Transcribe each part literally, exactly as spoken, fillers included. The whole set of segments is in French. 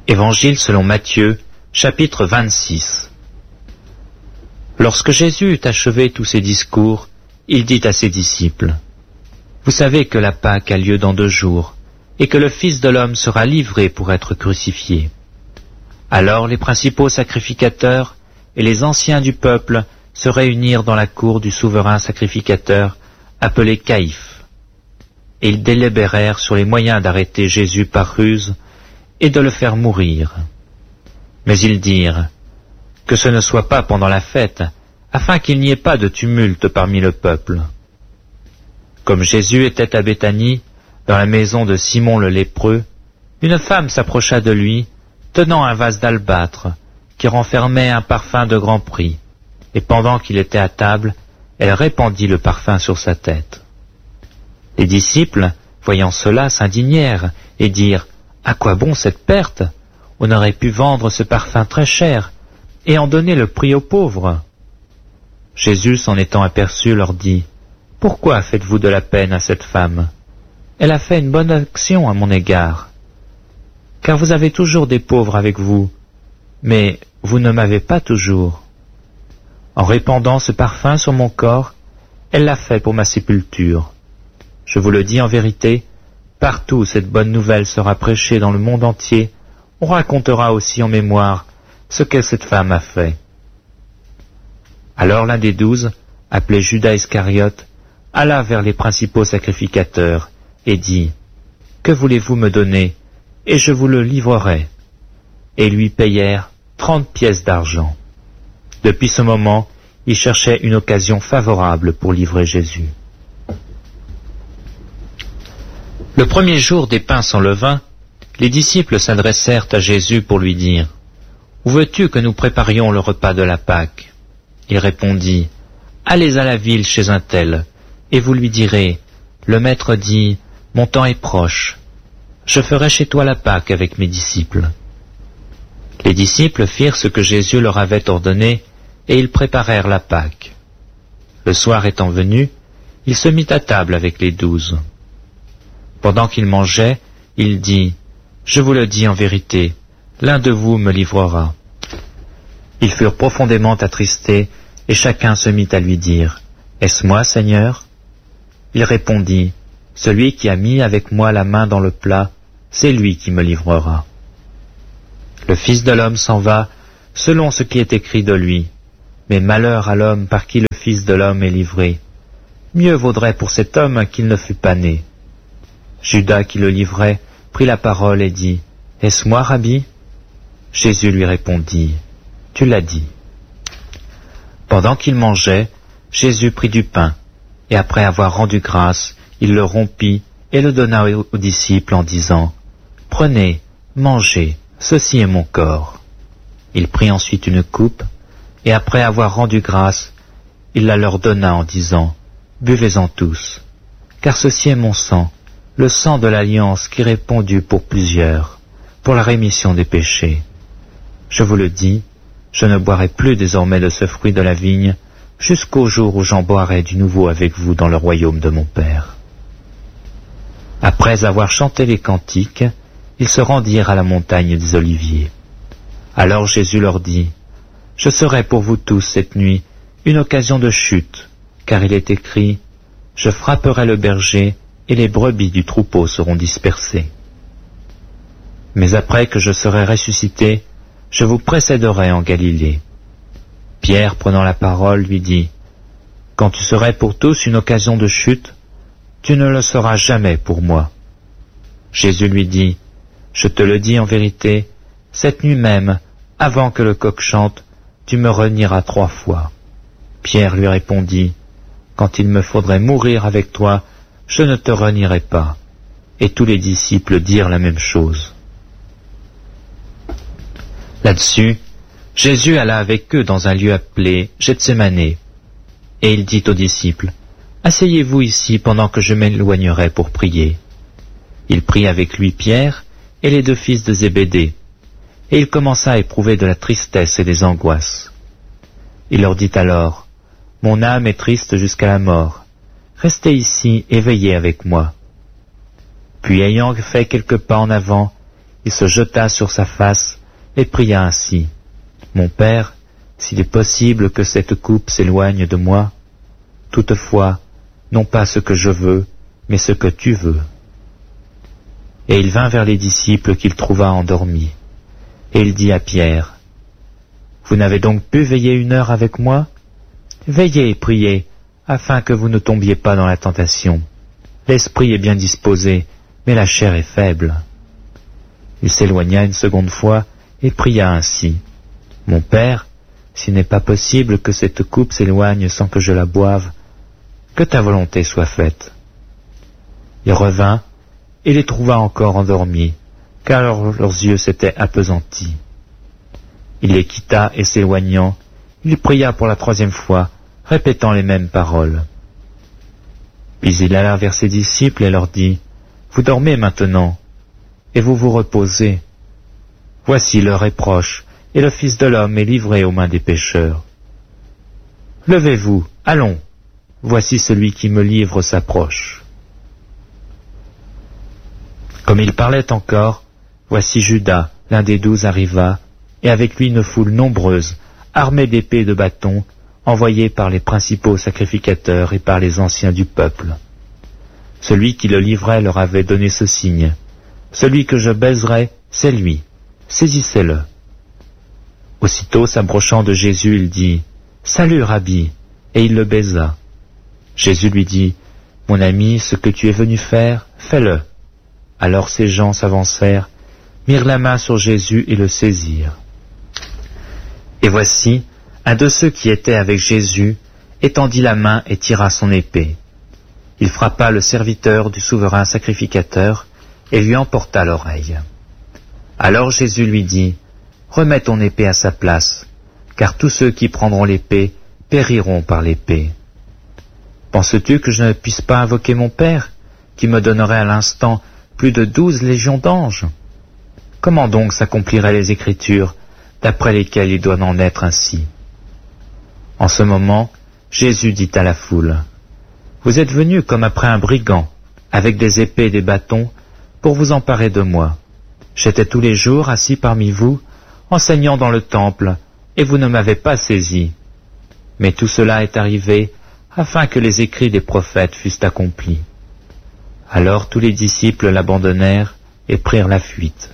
Évangile selon Matthieu, chapitre vingt-six. Lorsque Jésus eut achevé tous ses discours, il dit à ses disciples, « Vous savez que la Pâque a lieu dans deux jours, et que le Fils de l'homme sera livré pour être crucifié. » Alors les principaux sacrificateurs et les anciens du peuple se réunirent dans la cour du souverain sacrificateur, appelé Caïphe. Et ils délibérèrent sur les moyens d'arrêter Jésus par ruse et de le faire mourir. Mais ils dirent, « Que ce ne soit pas pendant la fête, afin qu'il n'y ait pas de tumulte parmi le peuple. » Comme Jésus était à Béthanie, dans la maison de Simon le lépreux, une femme s'approcha de lui, tenant un vase d'albâtre, qui renfermait un parfum de grand prix, et pendant qu'il était à table, elle répandit le parfum sur sa tête. Les disciples, voyant cela, s'indignèrent et dirent, « À quoi bon cette perte? On aurait pu vendre ce parfum très cher, et en donner le prix aux pauvres. » Jésus, s'en étant aperçu, leur dit, « Pourquoi faites-vous de la peine à cette femme? Elle a fait une bonne action à mon égard. Car vous avez toujours des pauvres avec vous, mais vous ne m'avez pas toujours. En répandant ce parfum sur mon corps, elle l'a fait pour ma sépulture. Je vous le dis en vérité, partout où cette bonne nouvelle sera prêchée dans le monde entier, on racontera aussi en mémoire ce que cette femme a fait. » Alors l'un des douze, appelé Judas Iscariote, alla vers les principaux sacrificateurs et dit, « Que voulez-vous me donner, et je vous le livrerai. » Et ils lui payèrent trente pièces d'argent. Depuis ce moment, il cherchait une occasion favorable pour livrer Jésus. Le premier jour des pains sans levain, les disciples s'adressèrent à Jésus pour lui dire, « Où veux-tu que nous préparions le repas de la Pâque ?» Il répondit, « Allez à la ville chez un tel, et vous lui direz, le maître dit, mon temps est proche. Je ferai chez toi la Pâque avec mes disciples. » Les disciples firent ce que Jésus leur avait ordonné, et ils préparèrent la Pâque. Le soir étant venu, il se mit à table avec les douze. Pendant qu'il mangeait, il dit, « Je vous le dis en vérité, l'un de vous me livrera. » Ils furent profondément attristés, et chacun se mit à lui dire, « Est-ce moi, Seigneur ?» Il répondit, « Celui qui a mis avec moi la main dans le plat, c'est lui qui me livrera. » Le Fils de l'homme s'en va, selon ce qui est écrit de lui. Mais malheur à l'homme par qui le Fils de l'homme est livré. Mieux vaudrait pour cet homme qu'il ne fût pas né. Judas qui le livrait prit la parole et dit, « Est-ce moi, Rabbi ?» Jésus lui répondit, « Tu l'as dit. » Pendant qu'il mangeait, Jésus prit du pain, et après avoir rendu grâce, il le rompit et le donna aux disciples en disant, « Prenez, mangez, ceci est mon corps. » Il prit ensuite une coupe, et après avoir rendu grâce, il la leur donna en disant, « Buvez-en tous, car ceci est mon sang, le sang de l'alliance qui est répandu pour plusieurs, pour la rémission des péchés. Je vous le dis, je ne boirai plus désormais de ce fruit de la vigne, jusqu'au jour où j'en boirai du nouveau avec vous dans le royaume de mon Père. » Après avoir chanté les cantiques, ils se rendirent à la montagne des Oliviers. Alors Jésus leur dit, « Je serai pour vous tous cette nuit une occasion de chute, car il est écrit, « Je frapperai le berger, et les brebis du troupeau seront dispersées. » Mais après que je serai ressuscité, je vous précéderai en Galilée. Pierre, prenant la parole, lui dit, « Quand tu serais pour tous une occasion de chute, tu ne le seras jamais pour moi. » Jésus lui dit, « Je te le dis en vérité, cette nuit même, avant que le coq chante, tu me renieras trois fois. » Pierre lui répondit, « Quand il me faudrait mourir avec toi, je ne te renierai pas. » Et tous les disciples dirent la même chose. Là-dessus, Jésus alla avec eux dans un lieu appelé Gethsémane, et il dit aux disciples, « Asseyez-vous ici pendant que je m'éloignerai pour prier. » Il prit avec lui Pierre et les deux fils de Zébédée, et il commença à éprouver de la tristesse et des angoisses. Il leur dit alors, « Mon âme est triste jusqu'à la mort. Restez ici et veillez avec moi. » Puis ayant fait quelques pas en avant, il se jeta sur sa face et pria ainsi. « Mon Père, s'il est possible que cette coupe s'éloigne de moi, toutefois, non pas ce que je veux, mais ce que tu veux. » Et il vint vers les disciples qu'il trouva endormis. Et il dit à Pierre, « Vous n'avez donc pu veiller une heure avec moi? Veillez et priez, afin que vous ne tombiez pas dans la tentation. L'esprit est bien disposé, mais la chair est faible. » Il s'éloigna une seconde fois et pria ainsi. « Mon Père, s'il n'est pas possible que cette coupe s'éloigne sans que je la boive, que ta volonté soit faite. » Il revint et les trouva encore endormis, car leurs yeux s'étaient appesantis. Il les quitta et s'éloignant, il pria pour la troisième fois, répétant les mêmes paroles. Puis il alla vers ses disciples et leur dit, « Vous dormez maintenant, et vous vous reposez. Voici l'heure est proche, et le Fils de l'homme est livré aux mains des pécheurs. Levez-vous, allons, voici celui qui me livre s'approche. » Comme il parlait encore, voici Judas, l'un des douze, arriva, et avec lui une foule nombreuse, armée d'épées et de bâtons, envoyés par les principaux sacrificateurs et par les anciens du peuple. Celui qui le livrait leur avait donné ce signe. « Celui que je baiserai, c'est lui. Saisissez-le. » Aussitôt s'approchant de Jésus, il dit, « Salut, Rabbi !» et il le baisa. Jésus lui dit, « Mon ami, ce que tu es venu faire, fais-le. » Alors ces gens s'avancèrent, mirent la main sur Jésus et le saisirent. Et voici, un de ceux qui étaient avec Jésus étendit la main et tira son épée. Il frappa le serviteur du souverain sacrificateur et lui emporta l'oreille. Alors Jésus lui dit, « Remets ton épée à sa place, car tous ceux qui prendront l'épée périront par l'épée. Penses-tu que je ne puisse pas invoquer mon Père, qui me donnerait à l'instant plus de douze légions d'anges? Comment donc s'accompliraient les Écritures, d'après lesquelles il doit en être ainsi ?» En ce moment, Jésus dit à la foule, « Vous êtes venus comme après un brigand, avec des épées et des bâtons, pour vous emparer de moi. J'étais tous les jours assis parmi vous, enseignant dans le temple, et vous ne m'avez pas saisi. Mais tout cela est arrivé afin que les écrits des prophètes fussent accomplis. » Alors tous les disciples l'abandonnèrent et prirent la fuite.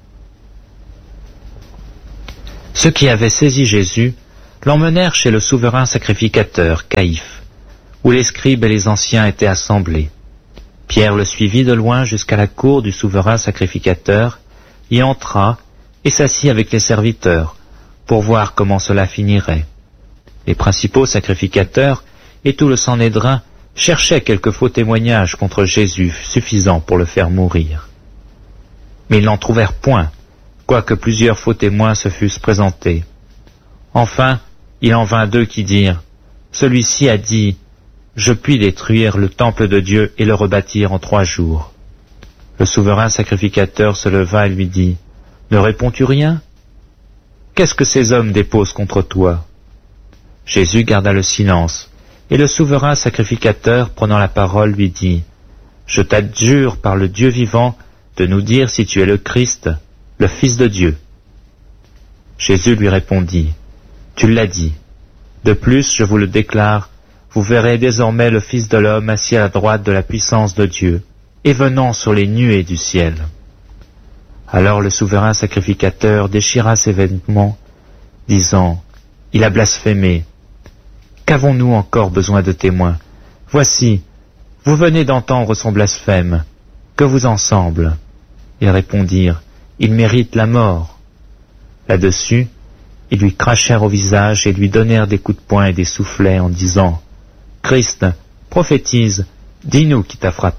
Ceux qui avaient saisi Jésus l'emmenèrent chez le souverain sacrificateur, Caïphe, où les scribes et les anciens étaient assemblés. Pierre le suivit de loin jusqu'à la cour du souverain sacrificateur, y entra et s'assit avec les serviteurs, pour voir comment cela finirait. Les principaux sacrificateurs et tout le Sanhédrin cherchaient quelques faux témoignages contre Jésus suffisants pour le faire mourir. Mais ils n'en trouvèrent point, quoique plusieurs faux témoins se fussent présentés. Enfin, il en vint deux qui dirent, « Celui-ci a dit, je puis détruire le temple de Dieu et le rebâtir en trois jours. » Le souverain sacrificateur se leva et lui dit, « Ne réponds-tu rien? Qu'est-ce que ces hommes déposent contre toi ?» Jésus garda le silence, et le souverain sacrificateur, prenant la parole, lui dit, « Je t'adjure par le Dieu vivant de nous dire si tu es le Christ, le Fils de Dieu. » Jésus lui répondit, « Tu l'as dit. De plus, je vous le déclare, vous verrez désormais le Fils de l'homme assis à la droite de la puissance de Dieu, et venant sur les nuées du ciel. » Alors le souverain sacrificateur déchira ses vêtements, disant, « Il a blasphémé. Qu'avons-nous encore besoin de témoins? Voici, vous venez d'entendre son blasphème. Que vous en semble? » Ils répondirent, « Il mérite la mort. » Là-dessus, ils lui crachèrent au visage et lui donnèrent des coups de poing et des soufflets en disant, « Christ, prophétise, dis-nous qui t'a frappé. »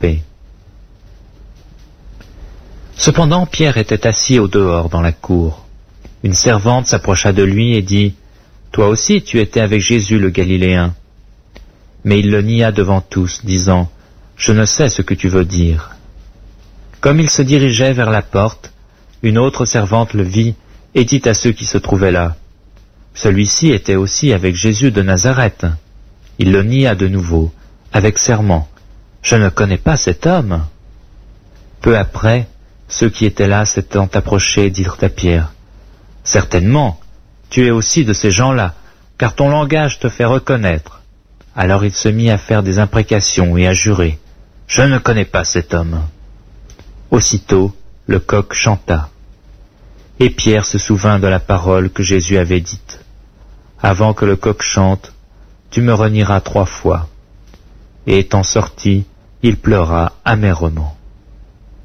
Cependant, Pierre était assis au dehors dans la cour. Une servante s'approcha de lui et dit, « Toi aussi tu étais avec Jésus le Galiléen. » Mais il le nia devant tous, disant, « Je ne sais ce que tu veux dire. » Comme il se dirigeait vers la porte, une autre servante le vit et dit à ceux qui se trouvaient là, « Celui-ci était aussi avec Jésus de Nazareth. » Il le nia de nouveau, avec serment, « Je ne connais pas cet homme. » Peu après, Ceux qui étaient là s'étant approchés dirent à Pierre, « Certainement, tu es aussi de ces gens-là, car ton langage te fait reconnaître. » Alors il se mit à faire des imprécations et à jurer, « Je ne connais pas cet homme. » Aussitôt, le coq chanta. Et Pierre se souvint de la parole que Jésus avait dite, « Avant que le coq chante, tu me renieras trois fois. » Et étant sorti, il pleura amèrement.